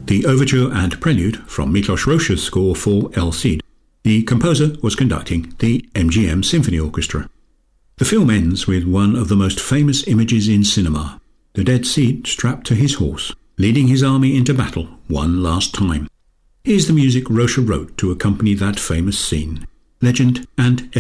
The overture and prelude from Miklos Rozsa's score for El Cid. The composer was conducting the MGM Symphony Orchestra. The film ends with one of the most famous images in cinema, the dead Cid strapped to his horse, leading his army into battle one last time. Here's the music Rocha wrote to accompany that famous scene, legend and